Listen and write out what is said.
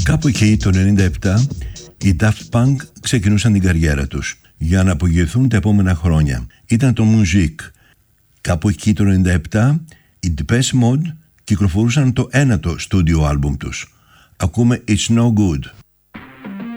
Κάπου εκεί το 97 οι Daft Punk ξεκινούσαν την καριέρα τους για να απογειωθούν τα επόμενα χρόνια. Ήταν το Music. Κάπου εκεί το 97 οι Depeche Mode κυκλοφορούσαν το ένατο στούντιο άλμπουμ τους. Ακούμε It's No Good.